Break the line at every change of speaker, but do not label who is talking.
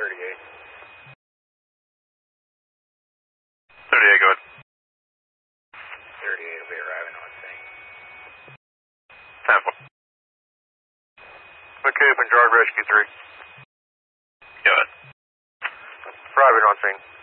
38.
38, go ahead.
38 will be arriving on scene.
10-4.
McCoop and Guard Rescue 3.
Go ahead.
Arriving on scene.